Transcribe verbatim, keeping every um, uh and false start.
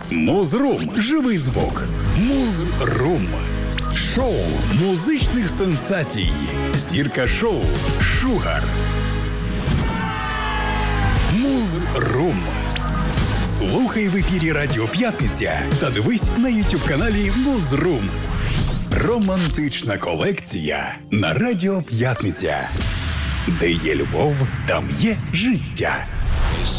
Музрум. Живий звук. Музрум. Шоу музичних сенсацій. Зірка шоу Шугар. Музрум. Слухай в ефірі Радіо П'ятниця та дивись на ютуб-каналі Музрум. Романтична колекція на Радіо П'ятниця. Де є любов, там є життя.